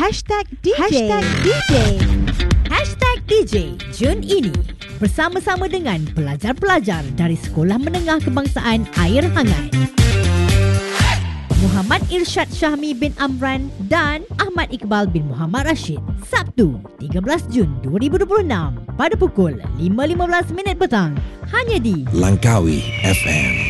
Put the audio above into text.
#DJ Jun ini bersama-sama dengan pelajar-pelajar dari Sekolah Menengah Kebangsaan Air Hangat, Muhammad Irsyad Syahmi bin Amran dan Ahmad Iqbal bin Muhammad Rashid. Sabtu 13 Jun 2026 pada pukul 5.15 petang hanya di Langkawi FM.